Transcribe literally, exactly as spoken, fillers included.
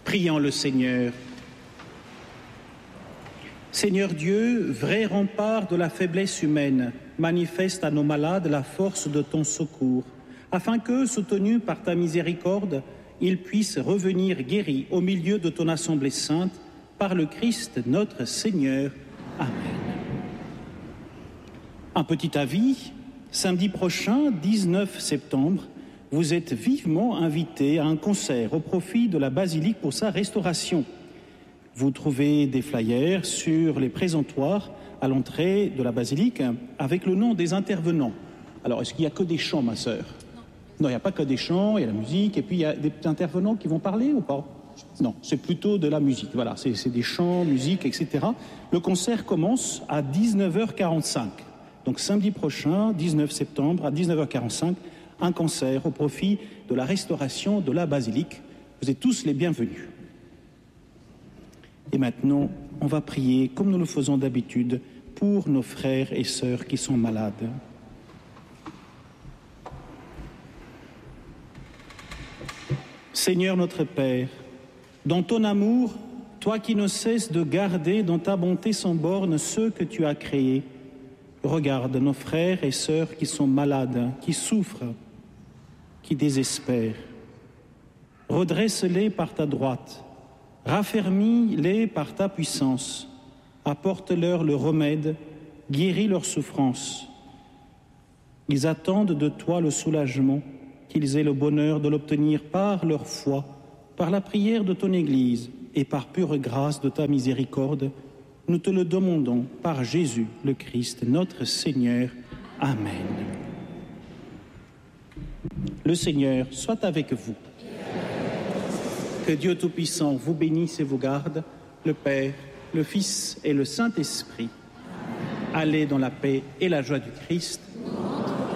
Prions le Seigneur. Seigneur Dieu, vrai rempart de la faiblesse humaine, manifeste à nos malades la force de ton secours, afin que, soutenus par ta miséricorde, ils puissent revenir guéris au milieu de ton assemblée sainte, par le Christ notre Seigneur. Amen. Un petit avis, samedi prochain, dix-neuf septembre, vous êtes vivement invités à un concert au profit de la basilique pour sa restauration. Vous trouvez des flyers sur les présentoirs à l'entrée de la basilique avec le nom des intervenants. Alors, est-ce qu'il n'y a que des chants, ma sœur? Non, il n'y a pas que des chants, il y a la musique, et puis il y a des intervenants qui vont parler ou pas? Non, c'est plutôt de la musique. Voilà, c'est, c'est des chants, musique, et cetera. Le concert commence à dix-neuf heures quarante-cinq. Donc samedi prochain, dix-neuf septembre, à dix-neuf heures quarante-cinq, un concert au profit de la restauration de la basilique. Vous êtes tous les bienvenus. Et maintenant, on va prier, comme nous le faisons d'habitude, pour nos frères et sœurs qui sont malades. Seigneur notre Père, dans ton amour, toi qui ne cesses de garder dans ta bonté sans borne ceux que tu as créés, regarde nos frères et sœurs qui sont malades, qui souffrent, qui désespèrent. Redresse-les par ta droite, raffermis-les par ta puissance, apporte-leur le remède, guéris leurs souffrances. Ils attendent de toi le soulagement, qu'ils aient le bonheur de l'obtenir par leur foi, par la prière de ton Église et par pure grâce de ta miséricorde. Nous te le demandons par Jésus le Christ, notre Seigneur. Amen. Le Seigneur soit avec vous. Que Dieu Tout-Puissant vous bénisse et vous garde, le Père, le Fils et le Saint-Esprit. Allez dans la paix et la joie du Christ.